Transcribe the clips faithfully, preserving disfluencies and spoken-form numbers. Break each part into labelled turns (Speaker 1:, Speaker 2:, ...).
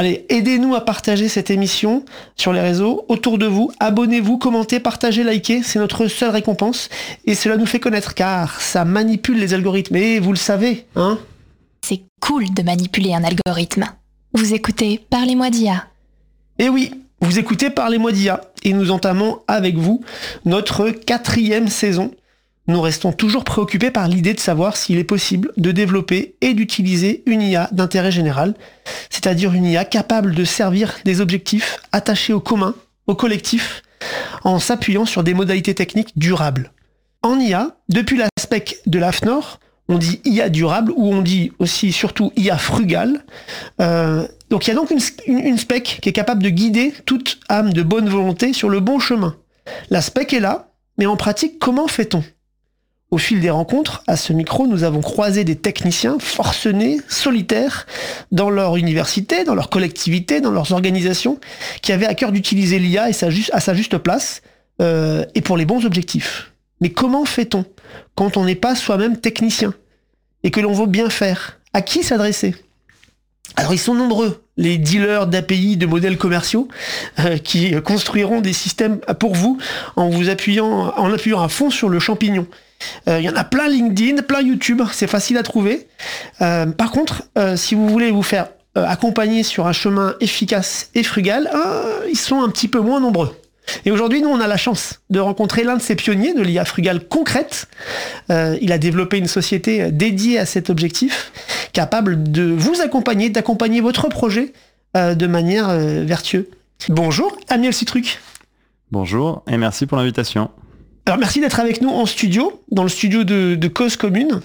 Speaker 1: Allez, aidez-nous à partager cette émission sur les réseaux, autour de vous. Abonnez-vous, commentez, partagez, likez. C'est notre seule récompense. Et cela nous fait connaître, car ça manipule les algorithmes. Et vous le savez, hein ?
Speaker 2: C'est cool de manipuler un algorithme. Vous écoutez Parlez-moi d'I A.
Speaker 1: Et oui, vous écoutez Parlez-moi d'I A. Et nous entamons avec vous notre quatrième saison. Nous restons toujours préoccupés par l'idée de savoir s'il est possible de développer et d'utiliser une I A d'intérêt général, c'est-à-dire une I A capable de servir des objectifs attachés au commun, au collectif, en s'appuyant sur des modalités techniques durables. En I A, depuis la spec de l'A F N O R, on dit I A durable ou on dit aussi surtout I A frugale. Euh, donc il y a donc une, une, une spec qui est capable de guider toute âme de bonne volonté sur le bon chemin. La spec est là, mais en pratique, comment fait-on ? Au fil des rencontres, à ce micro, nous avons croisé des techniciens forcenés, solitaires, dans leur université, dans leur collectivité, dans leurs organisations, qui avaient à cœur d'utiliser l'I A et sa juste, à sa juste place, euh, et pour les bons objectifs. Mais comment fait-on quand on n'est pas soi-même technicien et que l'on veut bien faire ? À qui s'adresser ? Alors ils sont nombreux, les dealers d'A P I, de modèles commerciaux, euh, qui construiront des systèmes pour vous en vous appuyant, en appuyant à fond sur le champignon. Il euh, y en a plein LinkedIn, plein YouTube, c'est facile à trouver. Euh, par contre, euh, si vous voulez vous faire euh, accompagner sur un chemin efficace et frugal, euh, ils sont un petit peu moins nombreux. Et aujourd'hui, nous, on a la chance de rencontrer l'un de ces pionniers de l'I A frugale concrète. Euh, il a développé une société dédiée à cet objectif, capable de vous accompagner, d'accompagner votre projet euh, de manière euh, vertueuse. Bonjour, Amiel Citruc.
Speaker 3: Bonjour, et merci pour l'invitation.
Speaker 1: Alors merci d'être avec nous en studio, dans le studio de, de Cause Commune.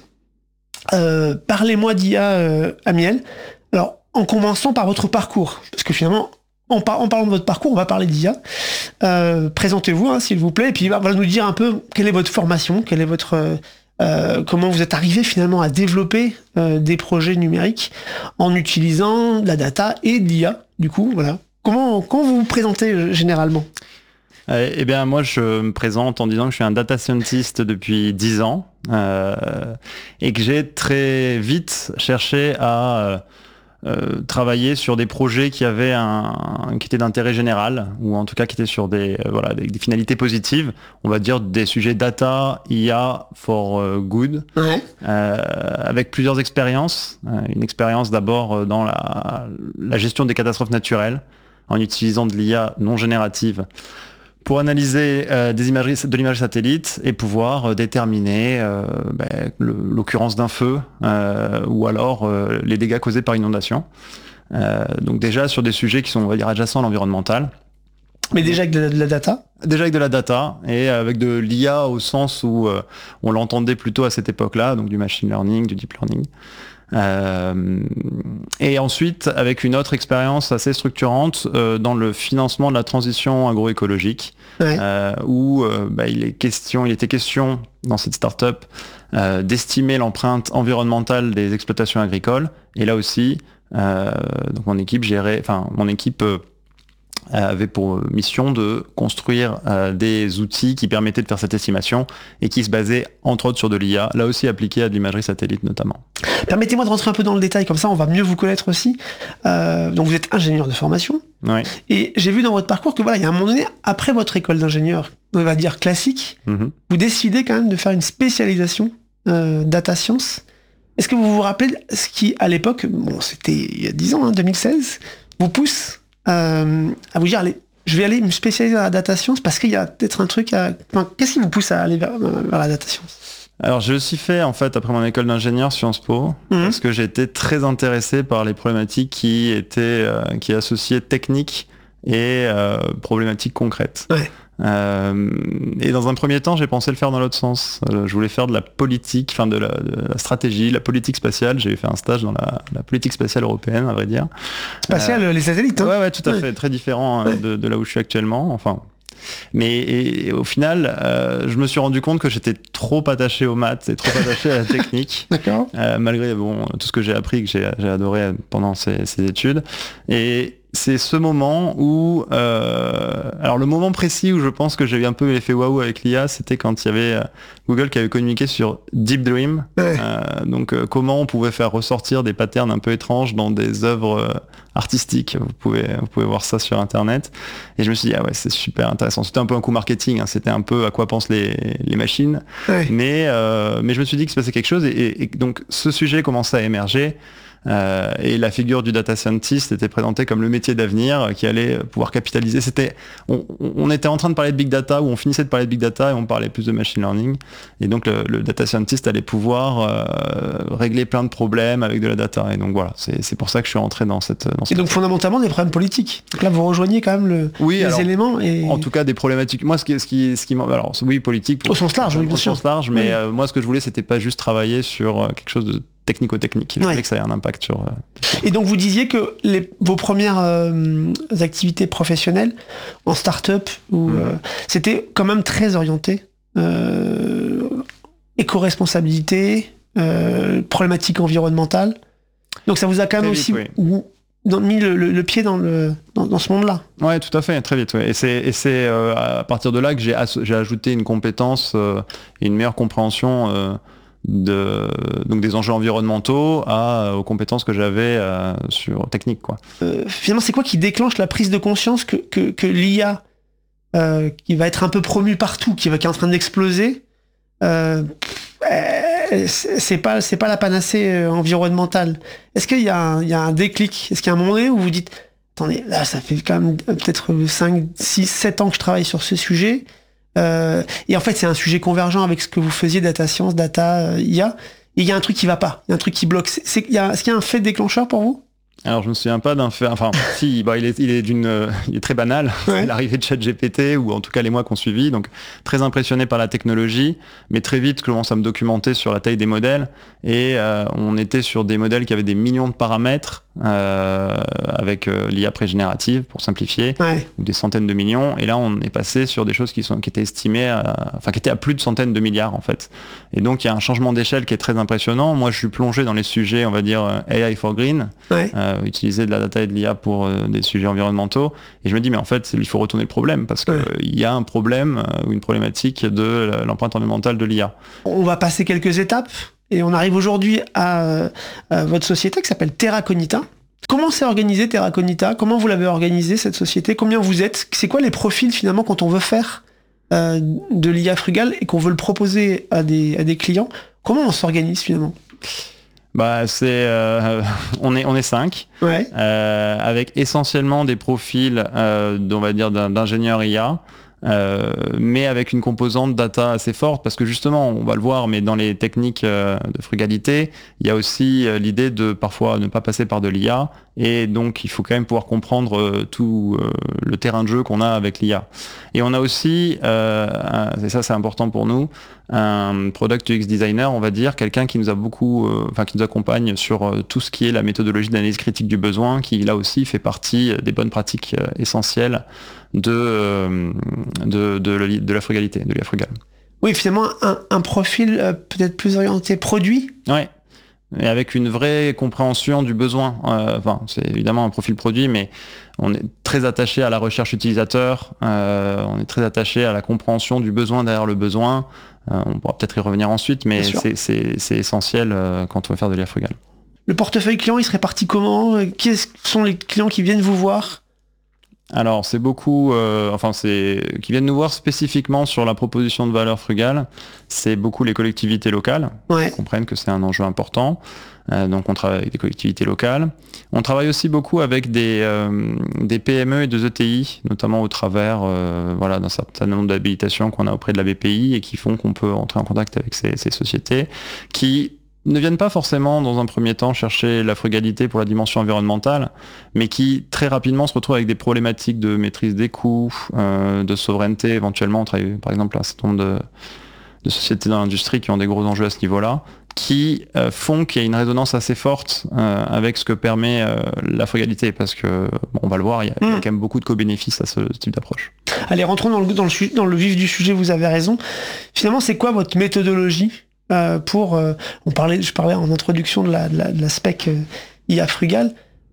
Speaker 1: Euh, parlez-moi d'I A, euh, Amiel. Alors, en commençant par votre parcours, parce que finalement, en, par, en parlant de votre parcours, on va parler d'I A. Euh, présentez-vous, hein, s'il vous plaît, et puis on va nous dire un peu quelle est votre formation, quelle est votre, euh, euh, comment vous êtes arrivé finalement à développer euh, des projets numériques en utilisant de la data et de l'I A. Du coup, voilà. Comment, comment vous vous présentez euh, généralement ?
Speaker 3: Eh bien, moi, je me présente en disant que je suis un data scientist depuis dix ans euh, et que j'ai très vite cherché à euh, travailler sur des projets qui avaient un, qui étaient d'intérêt général ou en tout cas qui étaient sur des, euh, voilà, des, des finalités positives. On va dire des sujets data, I A for good,
Speaker 1: ouais.
Speaker 3: euh, avec plusieurs expériences. Euh, une expérience d'abord dans la, la gestion des catastrophes naturelles en utilisant de l'I A non générative pour analyser euh, des imageries, de l'imagerie satellite et pouvoir euh, déterminer euh, ben, le, l'occurrence d'un feu euh, ou alors euh, les dégâts causés par inondation. Euh, donc déjà sur des sujets qui sont, on va dire, adjacents à l'environnemental.
Speaker 1: Mais déjà avec de la, de la data ?
Speaker 3: Déjà avec de la data et avec de l'I A au sens où euh, on l'entendait plutôt à cette époque-là, donc du machine learning, du deep learning. Euh, et ensuite avec une autre expérience assez structurante euh, dans le financement de la transition agroécologique, ouais. euh, où euh, bah, il est question, il était question dans cette start-up euh, d'estimer l'empreinte environnementale des exploitations agricoles. Et là aussi, euh, donc mon équipe gérait, enfin mon équipe euh, avait pour mission de construire euh, des outils qui permettaient de faire cette estimation et qui se basaient entre autres sur de l'I A, là aussi appliquée à de l'imagerie satellite notamment.
Speaker 1: Permettez-moi de rentrer un peu dans le détail, comme ça on va mieux vous connaître aussi. Euh, donc vous êtes ingénieur de formation,
Speaker 3: oui.
Speaker 1: Et j'ai vu dans votre parcours que voilà, il y a un moment donné, après votre école d'ingénieur, on va dire classique, mm-hmm. vous décidez quand même de faire une spécialisation euh, data science. Est-ce que vous vous rappelez ce qui, à l'époque, bon c'était il y a dix ans, hein, deux mille seize, vous pousse Euh, à vous dire, allez, je vais aller me spécialiser dans la data science parce qu'il y a peut-être un truc à... Enfin, qu'est-ce qui vous pousse à aller vers, vers la data science ?
Speaker 3: Alors, je le suis fait, en fait, après mon école d'ingénieur Sciences Po, mmh. parce que j'étais très intéressé par les problématiques qui étaient, euh, qui associaient technique et euh, problématiques concrètes.
Speaker 1: Ouais.
Speaker 3: Euh, et dans un premier temps, j'ai pensé le faire dans l'autre sens. Euh, je voulais faire de la politique, enfin de la, de la stratégie, la politique spatiale. J'ai fait un stage dans la, la politique spatiale européenne, à vrai dire.
Speaker 1: Spatiale, euh, les satellites, hein.
Speaker 3: Ouais, ouais, tout à
Speaker 1: ouais.
Speaker 3: fait, très différent
Speaker 1: ouais.
Speaker 3: de, de là où je suis actuellement. Enfin, mais et, et au final, euh, je me suis rendu compte que j'étais trop attaché aux maths et trop attaché à la technique.
Speaker 1: D'accord.
Speaker 3: Euh, malgré bon tout ce que j'ai appris, que j'ai, j'ai adoré pendant ces, ces études. Et c'est ce moment où, euh, alors le moment précis où je pense que j'ai eu un peu l'effet waouh avec l'I A, c'était quand il y avait euh, Google qui avait communiqué sur Deep Dream, ouais. euh, donc euh, comment on pouvait faire ressortir des patterns un peu étranges dans des œuvres euh, artistiques. Vous pouvez, vous pouvez voir ça sur Internet. Et je me suis dit ah ouais, c'est super intéressant. C'était un peu un coup marketing, hein, c'était un peu à quoi pensent les, les machines, ouais. mais euh, mais je me suis dit qu'il se passait quelque chose et, et, et donc ce sujet commençait à émerger. Euh, et la figure du data scientist était présentée comme le métier d'avenir qui allait pouvoir capitaliser. C'était, on, on était en train de parler de big data, ou on finissait de parler de big data et on parlait plus de machine learning. Et donc le, le data scientist allait pouvoir euh, régler plein de problèmes avec de la data. Et donc voilà, c'est, c'est pour ça que je suis rentré dans cette. Dans cette
Speaker 1: et donc fondamentalement des problèmes politiques. Donc là vous rejoignez quand même le,
Speaker 3: oui,
Speaker 1: les
Speaker 3: alors,
Speaker 1: éléments. Et...
Speaker 3: En tout cas des problématiques. Moi ce qui, ce qui, ce qui alors oui politique.
Speaker 1: Au sens large, oui bien sûr.
Speaker 3: Au sens large, mais
Speaker 1: oui.
Speaker 3: euh, moi ce que je voulais c'était pas juste travailler sur euh, quelque chose de technico-technique. Je voulais ouais. que ça ait un impact sur... Euh...
Speaker 1: Et donc vous disiez que les, vos premières euh, activités professionnelles en start-up, où, mmh. euh, c'était quand même très orienté euh, éco-responsabilité, euh, problématique environnementale. Donc ça vous a quand même très aussi vite, oui. dans, mis le, le, le pied dans, le, dans, dans ce monde-là.
Speaker 3: Ouais, tout à fait, très vite. Ouais. Et c'est, et c'est euh, à partir de là que j'ai, as- j'ai ajouté une compétence euh, et une meilleure compréhension euh, de, donc des enjeux environnementaux à, aux compétences que j'avais euh, sur technique, quoi.
Speaker 1: Euh, finalement, c'est quoi qui déclenche la prise de conscience que, que, que l'I A, euh, qui va être un peu promue partout, qui, va, qui est en train d'exploser, euh, c'est pas, c'est pas la panacée environnementale. Est-ce qu'il y a un, il y a un déclic? Est-ce qu'il y a un moment donné où vous dites, attendez, là, ça fait quand même peut-être cinq, six, sept ans que je travaille sur ce sujet, Euh, et en fait, c'est un sujet convergent avec ce que vous faisiez, data science, data, euh, I A. Et il y a un truc qui va pas, il y a un truc qui bloque. C'est, c'est, y a, est-ce qu'il y a un fait déclencheur pour vous?
Speaker 3: Alors je me souviens pas d'un fait, enfin si, bah, il est, il est d'une, euh, il est très banal. Ouais. C'est l'arrivée de ChatGPT ou en tout cas les mois qu'on suivi, donc très impressionné par la technologie, mais très vite je commence à me documenter sur la taille des modèles et euh, on était sur des modèles qui avaient des millions de paramètres euh, avec euh, l'I A pré-générative pour simplifier, ouais. ou des centaines de millions. Et là on est passé sur des choses qui sont, qui étaient estimées, à, enfin qui étaient à plus de centaines de milliards en fait. Et donc il y a un changement d'échelle qui est très impressionnant. Moi je suis plongé dans les sujets, on va dire A I for Green. Ouais. Euh, utiliser de la data et de l'I A pour euh, des sujets environnementaux et je me dis mais en fait il faut retourner le problème parce qu'il ouais. euh, y a un problème euh, ou une problématique de l'empreinte environnementale de l'I A.
Speaker 1: On va passer quelques étapes et on arrive aujourd'hui à, à votre société qui s'appelle Terraconita. Comment s'est organisé Terraconita? Comment vous l'avez organisé cette société? Combien vous êtes? C'est quoi les profils finalement quand on veut faire euh, de l'I A frugale et qu'on veut le proposer à des, à des clients? Comment on s'organise finalement?
Speaker 3: Bah c'est euh, on est on est cinq, ouais. euh, avec essentiellement des profils euh, on va dire d'ingénieurs I A, euh, mais avec une composante data assez forte parce que justement on va le voir, mais dans les techniques euh, de frugalité il y a aussi euh, l'idée de parfois ne pas passer par de l'I A et donc il faut quand même pouvoir comprendre euh, tout euh, le terrain de jeu qu'on a avec l'I A. Et on a aussi euh, un, et ça c'est important pour nous, un product U X designer, on va dire, quelqu'un qui nous a beaucoup, euh, enfin qui nous accompagne sur euh, tout ce qui est la méthodologie d'analyse critique du besoin, qui là aussi fait partie des bonnes pratiques euh, essentielles de, euh, de, de, de, de la frugalité, de l'I A frugale.
Speaker 1: Oui, finalement un, un profil euh, peut-être plus orienté produit.
Speaker 3: Ouais. Et avec une vraie compréhension du besoin. Euh, enfin, c'est évidemment un profil produit, mais on est très attaché à la recherche utilisateur, euh, on est très attaché à la compréhension du besoin derrière le besoin. Euh, on pourra peut-être y revenir ensuite, mais c'est, c'est, c'est essentiel euh, quand on veut faire de l'I A frugale.
Speaker 1: Le portefeuille client, il se répartit comment? Qui sont les clients qui viennent vous voir?
Speaker 3: Alors c'est beaucoup, euh, enfin c'est qui viennent nous voir spécifiquement sur la proposition de valeur frugale. C'est beaucoup les collectivités locales, ouais. qui comprennent que c'est un enjeu important. Euh, donc on travaille avec des collectivités locales. On travaille aussi beaucoup avec des euh, des P M E et des E T I, notamment au travers euh, voilà d'un certain nombre d'habilitations qu'on a auprès de la B P I et qui font qu'on peut entrer en contact avec ces, ces sociétés qui ne viennent pas forcément dans un premier temps chercher la frugalité pour la dimension environnementale, mais qui très rapidement se retrouvent avec des problématiques de maîtrise des coûts, euh, de souveraineté éventuellement. On travaille par exemple un certain nombre de, de sociétés dans l'industrie qui ont des gros enjeux à ce niveau-là, qui euh, font qu'il y a une résonance assez forte euh, avec ce que permet euh, la frugalité, parce que, bon, on va le voir, il y a, mmh. il y a quand même beaucoup de co-bénéfices à ce, ce type d'approche.
Speaker 1: Allez, rentrons dans le, dans, le, dans le vif du sujet, vous avez raison. Finalement, c'est quoi votre méthodologie Euh, pour, euh, on parlait, je parlais en introduction de la, de la, de la spec euh, I A frugale.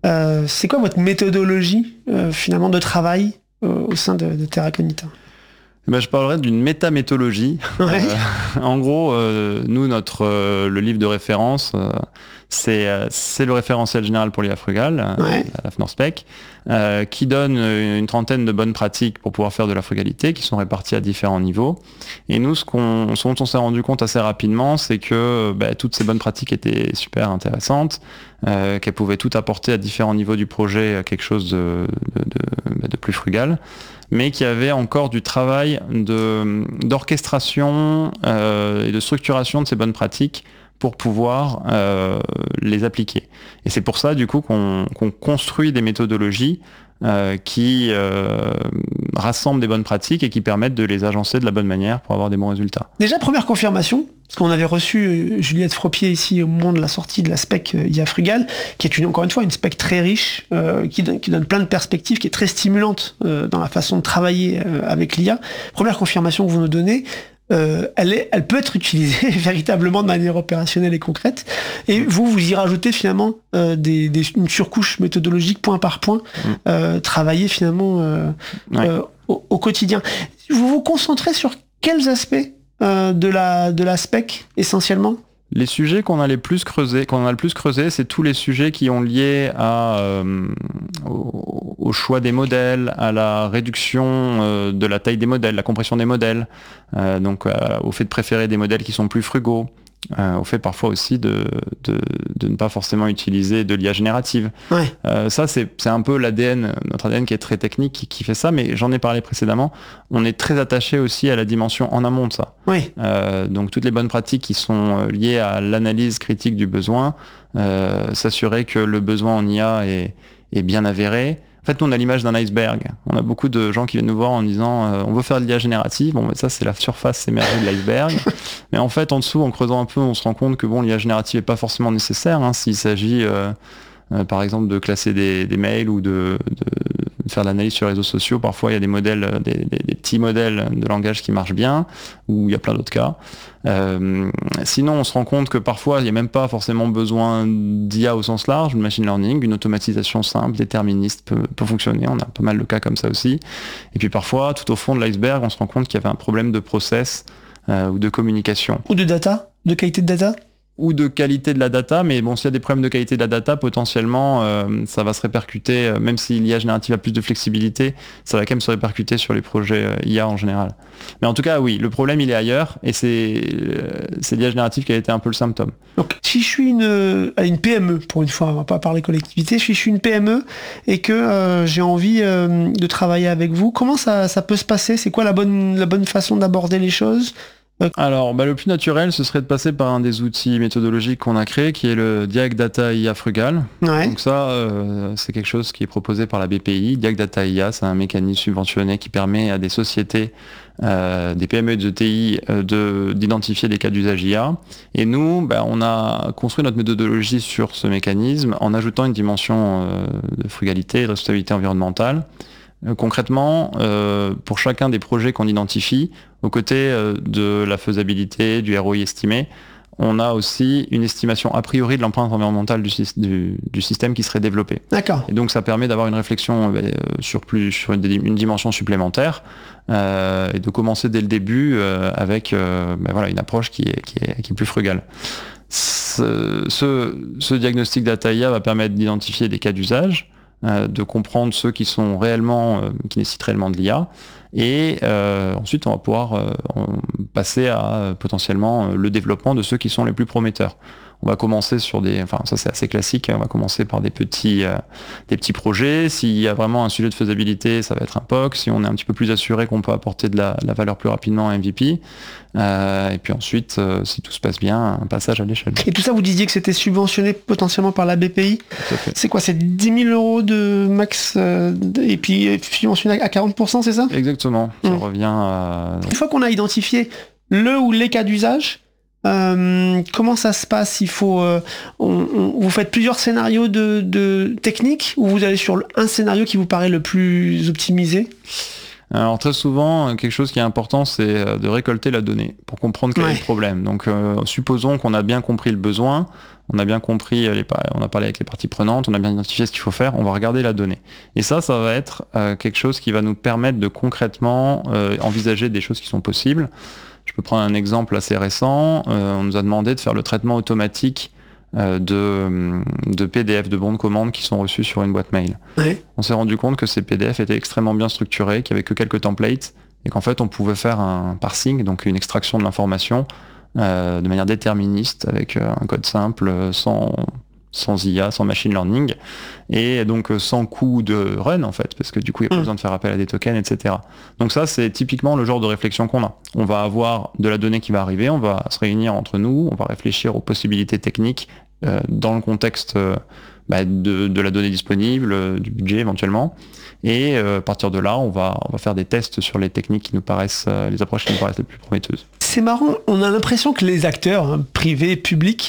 Speaker 1: Euh, c'est quoi votre méthodologie euh, finalement de travail euh, au sein de, de Terra Cognita?
Speaker 3: Ben, je parlerai d'une métaméthodologie.
Speaker 1: Ouais.
Speaker 3: Euh, en gros, euh, nous, notre euh, le livre de référence, euh, c'est, euh, c'est le référentiel général pour l'I A frugale,
Speaker 1: Ouais.
Speaker 3: euh, la FNORSPEC, euh, qui donne une trentaine de bonnes pratiques pour pouvoir faire de la frugalité, qui sont réparties à différents niveaux. Et nous, ce, qu'on, ce dont on s'est rendu compte assez rapidement, c'est que bah, toutes ces bonnes pratiques étaient super intéressantes, euh, qu'elles pouvaient toutes apporter à différents niveaux du projet quelque chose de, de, de, de plus frugal, mais qu'il y avait encore du travail de, d'orchestration euh, et de structuration de ces bonnes pratiques pour pouvoir euh, les appliquer. Et c'est pour ça, du coup, qu'on, qu'on construit des méthodologies euh, qui euh, rassemblent des bonnes pratiques et qui permettent de les agencer de la bonne manière pour avoir des bons résultats.
Speaker 1: Déjà, première confirmation, parce qu'on avait reçu euh, Juliette Fropier ici au moment de la sortie de la spec euh, I A frugale, qui est une, encore une fois une spec très riche, euh, qui, donne, qui donne plein de perspectives, qui est très stimulante euh, dans la façon de travailler euh, avec l'I A. Première confirmation que vous nous donnez, Euh, elle, est, elle peut être utilisée véritablement de manière opérationnelle et concrète. Et vous, vous y rajoutez finalement euh, des, des, une surcouche méthodologique point par point, mmh. euh, travailler finalement euh, ouais. euh, au, au quotidien. Vous vous concentrez sur quels aspects euh, de la de la spec essentiellement ?
Speaker 3: Les sujets qu'on a les plus creusés, qu'on a le plus creusé, c'est tous les sujets qui ont lié à, euh, au, au choix des modèles, à la réduction euh, de la taille des modèles, la compression des modèles, euh, donc euh, au fait de préférer des modèles qui sont plus frugaux, euh, au fait parfois aussi de, de, de ne pas forcément utiliser de l'I A générative.
Speaker 1: Ouais.
Speaker 3: Euh, ça, c'est, c'est un peu l'A D N, notre A D N qui est très technique, qui, qui fait ça, mais j'en ai parlé précédemment. On est très attaché aussi à la dimension en amont de ça.
Speaker 1: Oui.
Speaker 3: Euh, donc toutes les bonnes pratiques qui sont liées à l'analyse critique du besoin, euh, s'assurer que le besoin en I A est, est bien avéré. En fait, nous, on a l'image d'un iceberg. On a beaucoup de gens qui viennent nous voir en disant euh, on veut faire de l'I A générative. Bon, ça, c'est la surface émergée de l'iceberg. Mais en fait, en dessous, en creusant un peu, on se rend compte que bon, l'I A générative n'est pas forcément nécessaire hein, s'il s'agit, euh, euh, par exemple, de classer des, des mails ou de, de faire de l'analyse sur les réseaux sociaux. Parfois, il y a des modèles, des, des, des petits modèles de langage qui marchent bien, ou il y a plein d'autres cas. Euh, sinon, on se rend compte que parfois, il n'y a même pas forcément besoin d'I A au sens large, de machine learning, une automatisation simple, déterministe peut, peut fonctionner. On a pas mal de cas comme ça aussi. Et puis parfois, tout au fond de l'iceberg, on se rend compte qu'il y avait un problème de process euh, ou de communication.
Speaker 1: Ou de data, de qualité de data
Speaker 3: ou de qualité de la data, mais bon, s'il y a des problèmes de qualité de la data, potentiellement, euh, ça va se répercuter, euh, même si l'I A générative a plus de flexibilité, ça va quand même se répercuter sur les projets euh, I A en général. Mais en tout cas, oui, le problème, il est ailleurs, et c'est, euh, c'est l'I A générative qui a été un peu le symptôme.
Speaker 1: Donc, si je suis une, une P M E, pour une fois, on va pas parler collectivité, si je suis une P M E et que euh, j'ai envie euh, de travailler avec vous, comment ça, ça peut se passer ? C'est quoi la bonne, la bonne façon d'aborder les choses ?
Speaker 3: Alors, bah, le plus naturel, ce serait de passer par un des outils méthodologiques qu'on a créé, qui est le Diag Data I A frugale.
Speaker 1: Ouais.
Speaker 3: Donc ça, euh, c'est quelque chose qui est proposé par la B P I. Diag Data I A, c'est un mécanisme subventionné qui permet à des sociétés, euh, des P M E et des E T I, euh, de, d'identifier des cas d'usage I A. Et nous, bah, on a construit notre méthodologie sur ce mécanisme en ajoutant une dimension euh, de frugalité et de responsabilité environnementale. Concrètement, euh, pour chacun des projets qu'on identifie, aux côtés euh, de la faisabilité, du R O I estimé, on a aussi une estimation a priori de l'empreinte environnementale du, du, du système qui serait développé.
Speaker 1: D'accord.
Speaker 3: Et donc ça permet d'avoir une réflexion euh, sur, plus, sur une, une dimension supplémentaire euh, et de commencer dès le début euh, avec euh, ben voilà, une approche qui est, qui est, qui est plus frugale. Ce, ce, ce diagnostic data I A va permettre d'identifier des cas d'usage, euh, de comprendre ceux qui sont réellement, euh, qui nécessitent réellement de l'I A, et euh, ensuite on va pouvoir euh, passer à euh, potentiellement le développement de ceux qui sont les plus prometteurs. On va commencer sur des, enfin ça c'est assez classique, on va commencer par des petits, euh, des petits projets. S'il y a vraiment un sujet de faisabilité, ça va être un P O C. Si on est un petit peu plus assuré qu'on peut apporter de la, de la valeur plus rapidement, un M V P. Euh, et puis ensuite, euh, si tout se passe bien, un passage à l'échelle.
Speaker 1: Et tout ça, vous disiez que c'était subventionné potentiellement par la B P I. C'est quoi, c'est dix mille euros de max euh, et puis subventionné à quarante pour cent, c'est ça ?
Speaker 3: Exactement, ça
Speaker 1: mmh.
Speaker 3: revient à...
Speaker 1: Une fois qu'on a identifié le ou les cas d'usage, Euh, comment ça se passe ? Il faut, euh, on, on, vous faites plusieurs scénarios de, de techniques ou vous allez sur un scénario qui vous paraît le plus optimisé ?
Speaker 3: Alors très souvent, quelque chose qui est important, c'est de récolter la donnée pour comprendre quel
Speaker 1: Ouais.
Speaker 3: est le problème. Donc euh, supposons qu'on a bien compris le besoin, on a bien compris, les, on a parlé avec les parties prenantes, on a bien identifié ce qu'il faut faire, on va regarder la donnée. Et ça, ça va être euh, quelque chose qui va nous permettre de concrètement euh, envisager des choses qui sont possibles. Je peux prendre un exemple assez récent. Euh, on nous a demandé de faire le traitement automatique euh, de, de P D F, de bons de commande qui sont reçus sur une boîte mail.
Speaker 1: Ouais.
Speaker 3: On s'est rendu compte que ces P D F étaient extrêmement bien structurés, qu'il n'y avait que quelques templates, et qu'en fait on pouvait faire un parsing, donc une extraction de l'information, euh, de manière déterministe, avec euh, un code simple, sans, sans I A, sans machine learning, et donc euh, sans coût de run en fait, parce que du coup il n'y a pas
Speaker 1: Mm.
Speaker 3: besoin de faire appel à des tokens, et cetera. Donc ça c'est typiquement le genre de réflexion qu'on a. On va avoir de la donnée qui va arriver, on va se réunir entre nous, on va réfléchir aux possibilités techniques euh, dans le contexte euh, bah, de, de la donnée disponible, euh, du budget éventuellement, et euh, à partir de là on va, on va faire des tests sur les techniques qui nous paraissent, euh, les approches qui nous paraissent les plus prometteuses.
Speaker 1: C'est marrant, on a l'impression que les acteurs, hein, privés, publics,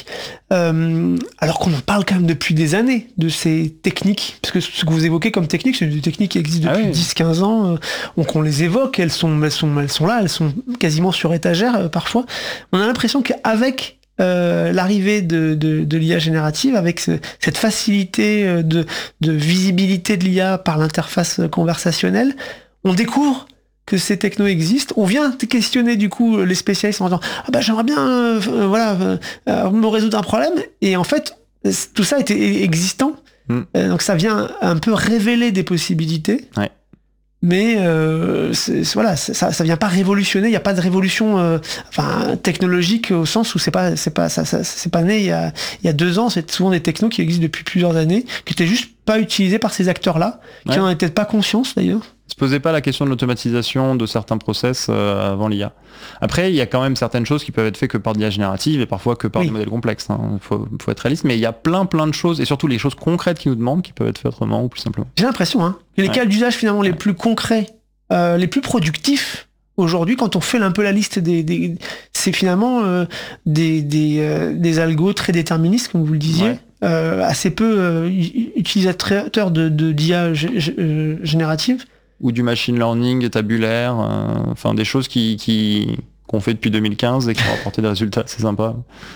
Speaker 1: euh, alors qu'on en parle quand même depuis des années de ces techniques, parce que ce que vous évoquez comme techniques, c'est des techniques qui existent depuis
Speaker 3: Ah oui.
Speaker 1: dix quinze ans, euh, donc on les évoque, elles sont, elles, sont, elles sont là, elles sont quasiment sur étagère euh, parfois. On a l'impression qu'avec euh, l'arrivée de, de, de l'I A générative, avec ce, cette facilité euh, de, de visibilité de l'I A par l'interface conversationnelle, on découvre que ces technos existent. On vient questionner du coup les spécialistes en disant ah bah j'aimerais bien euh, euh, voilà euh, euh, me résoudre un problème, et en fait tout ça était existant.
Speaker 3: Mm.
Speaker 1: Euh, donc ça vient un peu révéler des possibilités.
Speaker 3: Ouais.
Speaker 1: Mais euh, c'est, c'est- voilà, c'est- ça, ça vient pas révolutionner. Il y a pas de révolution, euh, enfin technologique au sens où c'est pas, c'est pas, ça, ça- c'est pas né il y a, il y a deux ans. C'est souvent des technos qui existent depuis plusieurs années, qui étaient juste pas utilisés par ces acteurs-là, qui
Speaker 3: Ouais.
Speaker 1: en étaient peut-être pas conscients d'ailleurs.
Speaker 3: Se posait pas la question de l'automatisation de certains process euh, avant l'I A. Après, il y a quand même certaines choses qui peuvent être faites que par de l'I A générative et parfois que par
Speaker 1: Oui.
Speaker 3: des modèles complexes. Il faut, faut être réaliste, mais il y a plein plein de choses, et surtout les choses concrètes qui nous demandent, qui peuvent être faites autrement ou plus simplement.
Speaker 1: J'ai l'impression hein, que les
Speaker 3: Ouais.
Speaker 1: cas d'usage finalement les
Speaker 3: Ouais.
Speaker 1: plus concrets, euh, les plus productifs aujourd'hui, quand on fait un peu la liste des, des c'est finalement euh, des des, euh, des algos très déterministes, comme vous le disiez,
Speaker 3: Ouais.
Speaker 1: euh, assez peu euh, u- utilisateurs de, de d'I A gé- gé- euh, générative.
Speaker 3: Ou du machine learning tabulaire, euh, enfin des choses qui, qui qu'on fait depuis deux mille quinze et qui ont apporté des résultats, c'est sympa.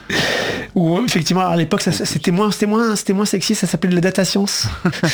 Speaker 1: Ou euh, effectivement à l'époque ça, ça- c'était moins c'était moins c'était moins sexy, ça s'appelait de la data science.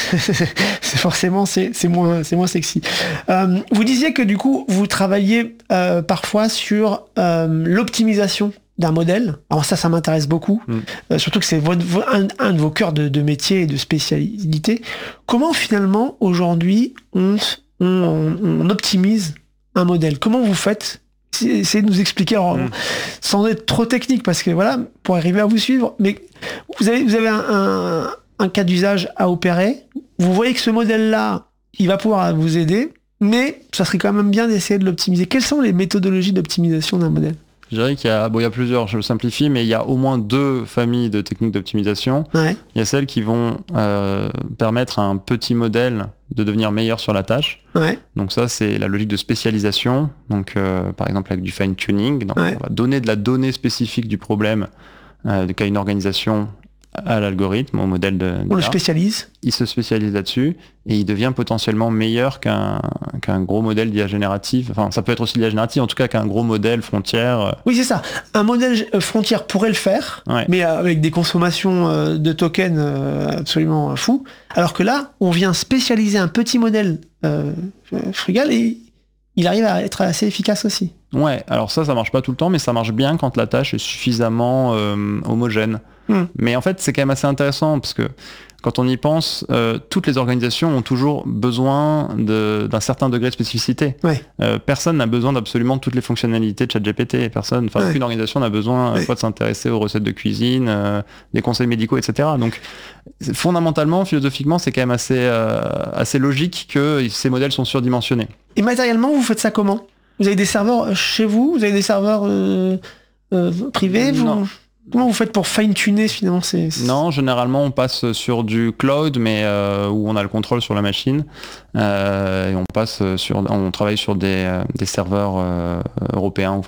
Speaker 1: c'est forcément c'est c'est moins c'est moins sexy. Euh, vous disiez que du coup vous travaillez euh, parfois sur euh, l'optimisation d'un modèle. Alors ça ça m'intéresse beaucoup,
Speaker 3: Mm.
Speaker 1: Euh, surtout que c'est votre- vo- un, un de vos cœurs de, de métier et de spécialité. Comment finalement aujourd'hui on, on, on optimise un modèle? Comment vous faites? Essayez de nous expliquer, alors,
Speaker 3: Mm.
Speaker 1: sans être trop technique, parce que voilà, pour arriver à vous suivre, mais vous avez, vous avez un, un, un cas d'usage à opérer, vous voyez que ce modèle-là, il va pouvoir vous aider, mais ça serait quand même bien d'essayer de l'optimiser. Quelles sont les méthodologies d'optimisation d'un modèle?
Speaker 3: Je dirais qu'il y a, bon, il y a plusieurs, je le simplifie, mais il y a au moins deux familles de techniques d'optimisation.
Speaker 1: Ouais,
Speaker 3: Il y a celles qui vont euh, permettre à un petit modèle de devenir meilleur sur la tâche.
Speaker 1: ouais,
Speaker 3: Donc ça, c'est la logique de spécialisation. Donc, euh, par exemple, avec du fine-tuning, donc
Speaker 1: Ouais.
Speaker 3: on va donner de la donnée spécifique du problème euh, qu'a une organisation à l'algorithme, au modèle de...
Speaker 1: on le
Speaker 3: d'I A.
Speaker 1: spécialise.
Speaker 3: Il se spécialise là-dessus et il devient potentiellement meilleur qu'un qu'un gros modèle d'I A générative. Enfin, ça peut être aussi de l'I A générative, en tout cas qu'un gros modèle frontière. euh,
Speaker 1: Oui, c'est ça. Un modèle euh, frontière pourrait le faire,
Speaker 3: Ouais.
Speaker 1: mais euh, avec des consommations euh, de tokens euh, absolument euh, fous. Alors que là, on vient spécialiser un petit modèle euh, euh, frugal et il arrive à être assez efficace aussi.
Speaker 3: Ouais, alors ça, ça marche pas tout le temps, mais ça marche bien quand la tâche est suffisamment euh, homogène.
Speaker 1: Hmm.
Speaker 3: Mais en fait, c'est quand même assez intéressant parce que quand on y pense, euh, toutes les organisations ont toujours besoin de- d'un certain degré de spécificité.
Speaker 1: Ouais.
Speaker 3: Euh, personne n'a besoin d'absolument toutes les fonctionnalités de ChatGPT. Personne, enfin,
Speaker 1: Ouais.
Speaker 3: aucune organisation n'a besoin
Speaker 1: Ouais.
Speaker 3: euh, soit de s'intéresser aux recettes de cuisine, euh, des conseils médicaux, et cetera. Donc, c'est- fondamentalement, philosophiquement, c'est quand même assez, euh, assez logique que ces modèles sont surdimensionnés.
Speaker 1: Et matériellement, vous faites ça comment? Vous avez des serveurs chez vous? Vous avez des serveurs euh, euh, privés? Vous...
Speaker 3: Non.
Speaker 1: Comment vous faites pour fine-tuner finalement ces...
Speaker 3: Non, généralement on passe sur du cloud, mais euh, où on a le contrôle sur la machine, euh, et on passe sur, on travaille sur des, euh, des serveurs euh, européens ou français.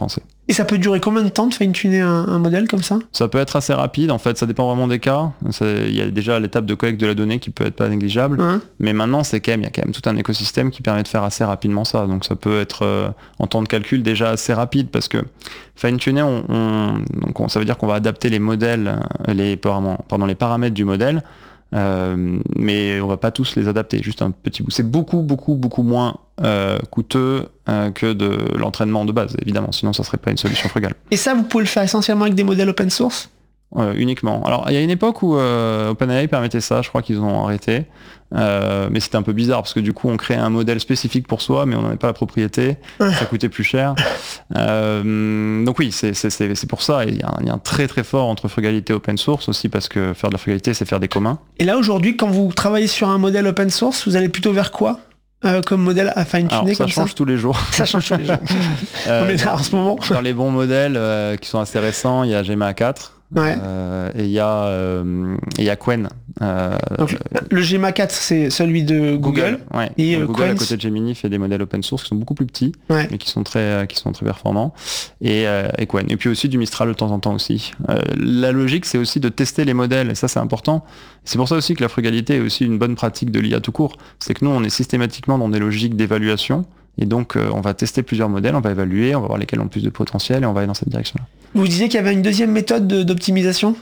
Speaker 1: Et ça peut durer combien de temps de fine-tuner un, un modèle comme ça?
Speaker 3: Ça peut être assez rapide, en fait, ça dépend vraiment des cas. Il y a déjà l'étape de collecte de la donnée qui peut être pas négligeable,
Speaker 1: Hein
Speaker 3: mais maintenant c'est quand même, il y a quand même tout un écosystème qui permet de faire assez rapidement ça. Donc ça peut être euh, en temps de calcul déjà assez rapide parce que fine-tuner, on, on, donc on, ça veut dire qu'on va adapter les modèles, les, pardon, pardon, les paramètres du modèle. Euh, mais on va pas tous les adapter, juste un petit bout. C'est beaucoup, beaucoup, beaucoup moins euh, coûteux euh, que de l'entraînement de base, évidemment, sinon ça serait pas une solution frugale.
Speaker 1: Et ça, vous pouvez le faire essentiellement avec des modèles open source?
Speaker 3: Euh, uniquement. Alors il y a une époque où euh, OpenAI permettait ça, je crois qu'ils ont arrêté, euh, mais c'était un peu bizarre parce que du coup on créait un modèle spécifique pour soi, mais on n'en avait pas la propriété, ça coûtait plus cher. Euh, donc oui, c'est, c'est, c'est, c'est pour ça, il y, y a un très très fort entre frugalité et open source aussi, parce que faire de la frugalité c'est faire des communs.
Speaker 1: Et là aujourd'hui, quand vous travaillez sur un modèle open source, vous allez plutôt vers quoi euh, comme modèle à fine-tuner?
Speaker 3: Ça
Speaker 1: comme
Speaker 3: change
Speaker 1: ça
Speaker 3: tous les jours.
Speaker 1: Ça change tous les jours.
Speaker 3: euh,
Speaker 1: On est là en ce moment.
Speaker 3: Dans les bons modèles euh, qui sont assez récents, il y a Gemma quatre.
Speaker 1: Ouais.
Speaker 3: Euh, et il y a euh, et il y a Qwen. Euh,
Speaker 1: Donc, le Gemma quatre, c'est celui de Google.
Speaker 3: Google, ouais.
Speaker 1: Et
Speaker 3: Donc,
Speaker 1: euh,
Speaker 3: Google
Speaker 1: Qwen,
Speaker 3: à côté de Gemini fait des modèles open source qui sont beaucoup plus petits,
Speaker 1: ouais.
Speaker 3: mais qui sont très qui sont très performants. Et, euh, et Qwen. Et puis aussi du Mistral de temps en temps aussi. Euh, la logique, c'est aussi de tester les modèles, et ça c'est important. C'est pour ça aussi que la frugalité est aussi une bonne pratique de l'I A tout court. C'est que nous, on est systématiquement dans des logiques d'évaluation. Et donc, euh, on va tester plusieurs modèles, on va évaluer, on va voir lesquels ont le plus de potentiel, et on va aller dans cette direction-là.
Speaker 1: Vous disiez qu'il y avait une deuxième méthode de, d'optimisation?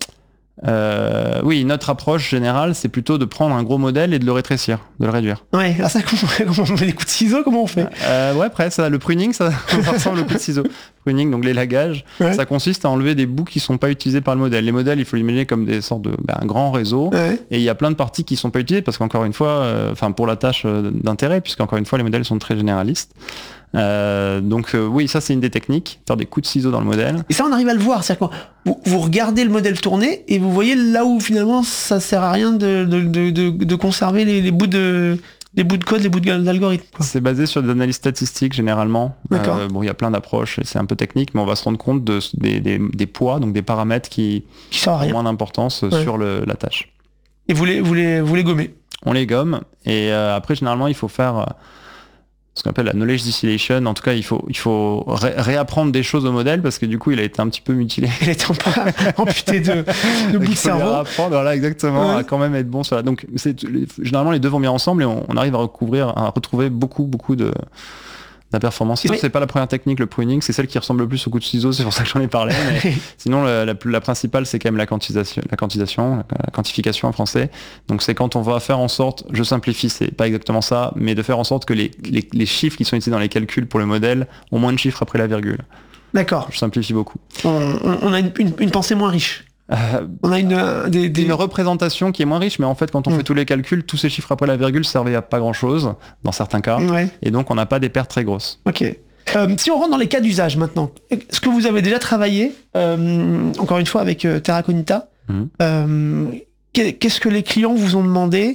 Speaker 3: Euh, oui, notre approche générale, c'est plutôt de prendre un gros modèle et de le rétrécir, de le réduire.
Speaker 1: Ouais, alors ça, comment, comment on fait des coups de ciseaux? Comment on fait?
Speaker 3: euh, Ouais, après, ça, le pruning, ça, ça ressemble au coup de ciseau. Pruning, donc l'élagage, ouais. Ça consiste à enlever des bouts qui sont pas utilisés par le modèle. Les modèles, il faut l'imaginer comme des sortes de ben, un grand réseau, ouais. Et il y a plein de parties qui sont pas utilisées parce qu'encore une fois, enfin euh, pour la tâche euh, d'intérêt, puisqu'encore une fois, les modèles sont très généralistes. Euh, donc euh, oui, ça c'est une des techniques, faire des coups de ciseaux dans le modèle.
Speaker 1: Et ça on arrive à le voir, c'est-à-dire que vous, vous regardez le modèle tourner et vous voyez là où finalement ça sert à rien de, de, de, de, de conserver les, les bouts de les bouts de code, les bouts d'algorithme.
Speaker 3: C'est basé sur des analyses statistiques généralement.
Speaker 1: D'accord.
Speaker 3: Euh, bon, il y a plein d'approches et c'est un peu technique, mais on va se rendre compte de, des, des, des poids, donc des paramètres qui,
Speaker 1: qui ont
Speaker 3: moins d'importance ouais. sur le, la tâche.
Speaker 1: Et vous les, vous les, vous les gommez?
Speaker 3: On les gomme et euh, après généralement il faut faire euh, ce qu'on appelle la knowledge distillation. En tout cas, il faut, il faut ré- réapprendre des choses au modèle parce que du coup, il a été un petit peu mutilé.
Speaker 1: Il a été amputé de, de bout de cerveau.
Speaker 3: Réapprendre, voilà, exactement, ouais. À quand même être bon sur la... Donc, c'est, les, généralement, les deux vont bien ensemble et on, on arrive à recouvrir, à retrouver beaucoup, beaucoup de... la performance. Oui. C'est pas la première technique, le pruning, c'est celle qui ressemble le plus au coup de ciseau, c'est pour ça que j'en ai parlé. Mais sinon, la, la, la principale, c'est quand même la quantisation, la quantisation, la quantification en français. Donc c'est quand on va faire en sorte, je simplifie, c'est pas exactement ça, mais de faire en sorte que les, les, les chiffres qui sont utilisés dans les calculs pour le modèle ont moins de chiffres après la virgule.
Speaker 1: D'accord.
Speaker 3: Je simplifie beaucoup.
Speaker 1: On, on a une, une, une pensée moins riche.
Speaker 3: Euh,
Speaker 1: on a une, euh, des, des...
Speaker 3: une représentation qui est moins riche, mais en fait quand on mmh. fait tous les calculs, tous ces chiffres après la virgule servaient à pas grand chose dans certains cas,
Speaker 1: ouais.
Speaker 3: Et donc on n'a pas des pertes très grosses.
Speaker 1: Ok. Euh, si on rentre dans les cas d'usage maintenant, est-ce que vous avez déjà travaillé, euh, encore une fois avec euh, Terra Cognita, mmh. euh, qu'est-ce que les clients vous ont demandé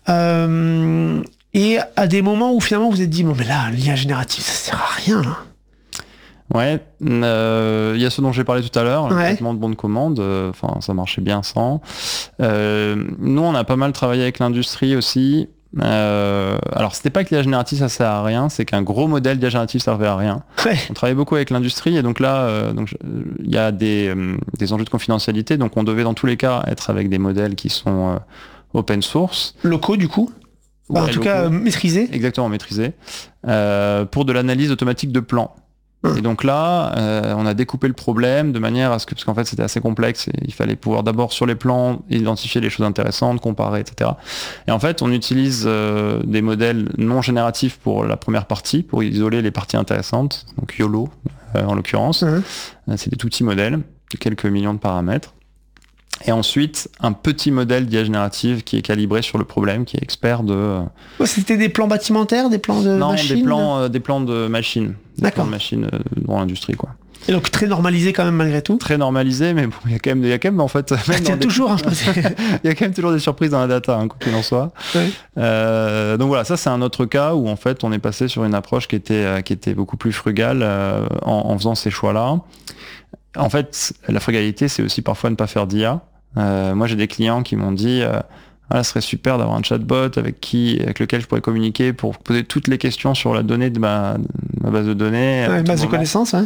Speaker 1: euh, et à des moments où finalement vous vous êtes dit bon mais là l'I A générative ça sert à rien là.
Speaker 3: Ouais, il euh, y a ce dont j'ai parlé tout à l'heure, le
Speaker 1: ouais.
Speaker 3: traitement de bon de commande, enfin euh, ça marchait bien sans. Euh, nous on a pas mal travaillé avec l'industrie aussi. Euh, alors c'était pas que l'I A générative ça sert à rien, c'est qu'un gros modèle d'I A générative servait à rien.
Speaker 1: Ouais.
Speaker 3: On travaillait beaucoup avec l'industrie et donc là euh, donc il y a des, euh, des enjeux de confidentialité, donc on devait dans tous les cas être avec des modèles qui sont euh, open source.
Speaker 1: Locaux du coup bah, ouais, en tout locaux. Cas euh, maîtrisés.
Speaker 3: Exactement, maîtrisés. Euh, pour de l'analyse automatique de plans. Et donc là, euh, on a découpé le problème de manière à ce que, parce qu'en fait c'était assez complexe, et il fallait pouvoir d'abord sur les plans identifier les choses intéressantes, comparer, et cetera. Et en fait, on utilise euh, des modèles non génératifs pour la première partie, pour isoler les parties intéressantes, donc YOLO euh, en l'occurrence. Mmh. C'est des tout petits modèles de quelques millions de paramètres. Et ensuite, un petit modèle d'I A générative qui est calibré sur le problème, qui est expert de...
Speaker 1: Ouais, c'était des plans bâtimentaires, des plans de
Speaker 3: non,
Speaker 1: machines
Speaker 3: des plans, euh, des plans de machines. Des
Speaker 1: D'accord.
Speaker 3: plans de machines euh, dans l'industrie, quoi.
Speaker 1: Et donc très normalisé quand même malgré tout.
Speaker 3: Très normalisé, mais bon, il y a quand même, il y a quand même en fait...
Speaker 1: Il y a
Speaker 3: des...
Speaker 1: toujours un peu...
Speaker 3: Il y a quand même toujours des surprises dans la data, hein, quoi qu'il en soit.
Speaker 1: Ouais.
Speaker 3: Euh, donc voilà, ça c'est un autre cas où en fait on est passé sur une approche qui était, euh, qui était beaucoup plus frugale euh, en, en faisant ces choix-là. En fait, la frugalité, c'est aussi parfois ne pas faire d'I A. Euh, moi j'ai des clients qui m'ont dit euh, ah, ce serait super d'avoir un chatbot avec qui avec lequel je pourrais communiquer pour poser toutes les questions sur la donnée de ma, de ma base de données.
Speaker 1: Ouais, base de connaissances, hein.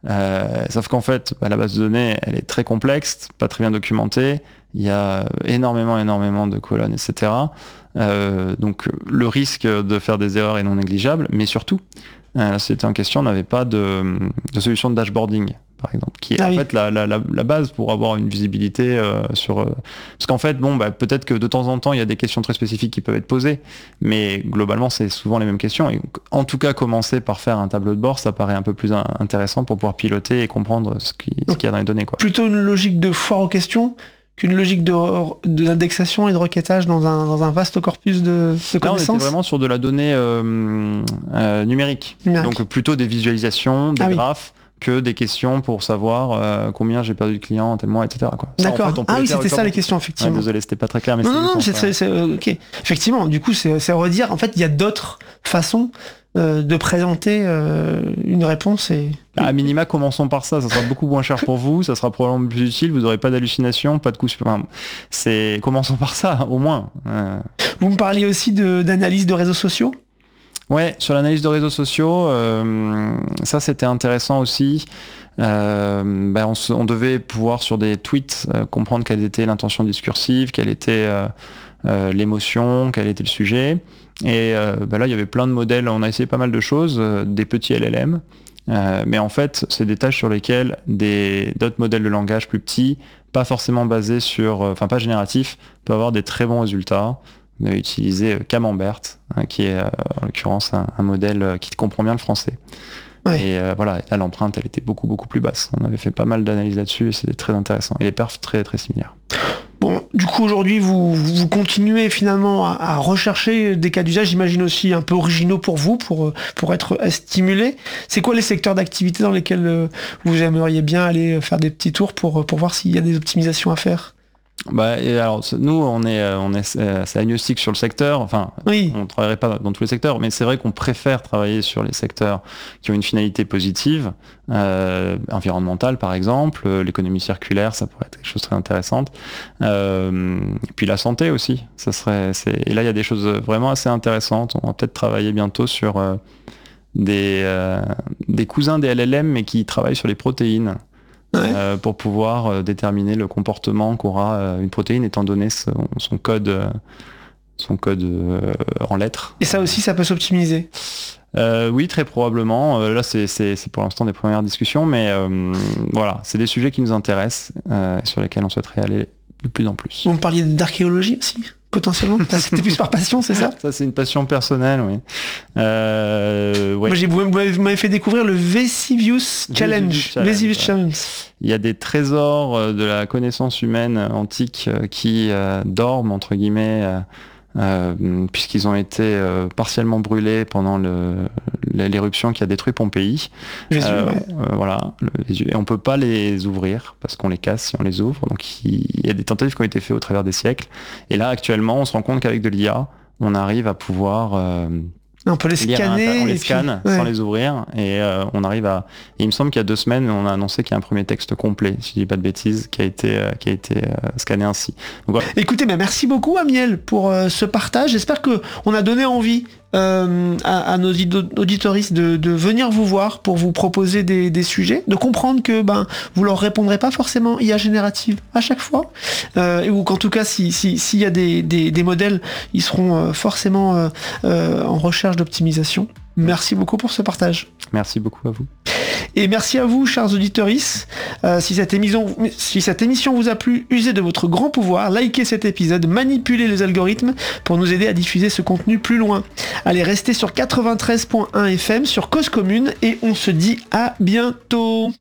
Speaker 3: Euh, sauf qu'en fait, bah, la base de données, elle est très complexe, pas très bien documentée. Il y a énormément, énormément de colonnes, et cetera. Euh, donc le risque de faire des erreurs est non négligeable, mais surtout, euh, la société en question n'avait pas de, de solution de dashboarding, par exemple, qui est ah en oui. fait la, la, la, la base pour avoir une visibilité euh, sur... Euh, parce qu'en fait, bon, bah, peut-être que de temps en temps, il y a des questions très spécifiques qui peuvent être posées, mais globalement, c'est souvent les mêmes questions. Et en tout cas, commencer par faire un tableau de bord, ça paraît un peu plus intéressant pour pouvoir piloter et comprendre ce qu'il ce qu'il y a dans les données, quoi.
Speaker 1: Plutôt une logique de foire aux questions qu'une logique de, de d'indexation et de requêtage dans un, dans un vaste corpus de, de connaissances.
Speaker 3: Là, on était vraiment sur de la donnée euh, euh, numérique. numérique. Donc plutôt des visualisations, des ah, graphes, oui. que des questions pour savoir euh, combien j'ai perdu de clients en tel mois, et cetera. Quoi.
Speaker 1: Ça, D'accord. En fait, ah oui, c'était ça les questions, effectivement.
Speaker 3: Ah, désolé, c'était pas très clair. Mais
Speaker 1: non, non, non,
Speaker 3: c'est,
Speaker 1: c'est, c'est, euh, ok. Effectivement, du coup, c'est, c'est redire. En fait, il y a d'autres façons euh, de présenter euh, une réponse et...
Speaker 3: À minima, commençons par ça. Ça sera beaucoup moins cher pour vous. Ça sera probablement plus utile. Vous n'aurez pas d'hallucination, pas de coûts supplémentaires. C'est commençons par ça, au moins. Euh...
Speaker 1: Vous me parliez aussi de, d'analyse de réseaux sociaux.
Speaker 3: Ouais, sur l'analyse de réseaux sociaux, euh, ça c'était intéressant aussi. Euh, ben on, se, on devait pouvoir sur des tweets euh, comprendre quelle était l'intention discursive, quelle était euh, euh, l'émotion, quel était le sujet. Et euh, ben là, il y avait plein de modèles. On a essayé pas mal de choses, euh, des petits L L M. Euh, mais en fait, c'est des tâches sur lesquelles des, d'autres modèles de langage plus petits, pas forcément basés sur, enfin euh, pas génératifs, peuvent avoir des très bons résultats. On a utilisé Camembert, hein, qui est euh, en l'occurrence un, un modèle euh, qui comprend bien le français. Ouais. Et euh, voilà, là l'empreinte, elle était beaucoup beaucoup plus basse. On avait fait pas mal d'analyses là-dessus et c'était très intéressant. Et les perfs très très similaires.
Speaker 1: Bon, du coup aujourd'hui vous, vous continuez finalement à, à rechercher des cas d'usage, j'imagine aussi un peu originaux pour vous, pour, pour être stimulés. C'est quoi les secteurs d'activité dans lesquels vous aimeriez bien aller faire des petits tours pour, pour voir s'il y a des optimisations à faire ?
Speaker 3: Bah, et alors nous on est on est c'est agnostique sur le secteur, enfin oui. on travaillerait pas dans tous les secteurs, mais c'est vrai qu'on préfère travailler sur les secteurs qui ont une finalité positive, euh, environnementale par exemple, l'économie circulaire, ça pourrait être quelque chose de très intéressante, euh, et puis la santé aussi, ça serait c'est et là il y a des choses vraiment assez intéressantes. On va peut-être travailler bientôt sur euh, des euh, des cousins des L L M mais qui travaillent sur les protéines. Ouais. Euh, pour pouvoir euh, déterminer le comportement qu'aura euh, une protéine étant donné son, son code, euh, son code euh, en lettres.
Speaker 1: Et ça aussi, ça peut s'optimiser.
Speaker 3: Euh, oui, très probablement. Euh, là, c'est, c'est, c'est pour l'instant des premières discussions, mais euh, voilà, c'est des sujets qui nous intéressent, euh, sur lesquels on souhaiterait aller de plus en plus.
Speaker 1: Vous me parliez d'archéologie aussi, potentiellement. C'était plus par passion, c'est ça ?
Speaker 3: Ça, c'est une passion personnelle, oui. Euh, ouais.
Speaker 1: Moi, j'ai, vous m'avez fait découvrir le Vesuvius Challenge.
Speaker 3: Vesuvius Challenge.
Speaker 1: Vesuvius Challenge.
Speaker 3: Il y a des trésors de la connaissance humaine antique qui euh, dorment, entre guillemets, euh, euh, puisqu'ils ont été euh, partiellement brûlés pendant le, l'éruption qui a détruit Pompéi.
Speaker 1: Jésus, euh, ouais.
Speaker 3: euh, voilà, le, et on peut pas les ouvrir parce qu'on les casse si on les ouvre. Donc il, il y a des tentatives qui ont été faites au travers des siècles. Et là actuellement, on se rend compte qu'avec de l'I A, on arrive à pouvoir euh,
Speaker 1: on peut les scanner,
Speaker 3: on les
Speaker 1: et
Speaker 3: scanne
Speaker 1: puis... ouais.
Speaker 3: sans les ouvrir et euh, on arrive à. Et il me semble qu'il y a deux semaines, on a annoncé qu'il y a un premier texte complet, si je dis pas de bêtises, qui a été euh, qui a été euh, scanné ainsi. Donc, voilà.
Speaker 1: Écoutez, bah, merci beaucoup Amiel pour euh, ce partage. J'espère que on a donné envie euh, à, à nos auditoristes de, de venir vous voir pour vous proposer des, des sujets, de comprendre que ben vous leur répondrez pas forcément I A générative à chaque fois, euh, ou qu'en tout cas si si s'il y a des, des, des modèles, ils seront euh, forcément euh, euh, en recherche d'optimisation. Merci beaucoup pour ce partage.
Speaker 3: Merci beaucoup à vous.
Speaker 1: Et merci à vous, chers auditeurs. Euh, si, cette émission, si cette émission vous a plu, usez de votre grand pouvoir, likez cet épisode, manipulez les algorithmes pour nous aider à diffuser ce contenu plus loin. Allez, restez sur quatre-vingt-treize point un F M, sur Cause Commune, et on se dit à bientôt.